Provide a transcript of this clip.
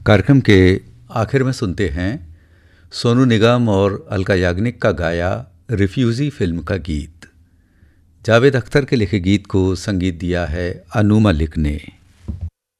कार्यक्रम के आखिर में सुनते हैं सोनू निगम और अलका याग्निक का गाया रिफ्यूजी फिल्म का गीत। जावेद अख्तर के लिखे गीत को संगीत दिया है अनु मलिक ने।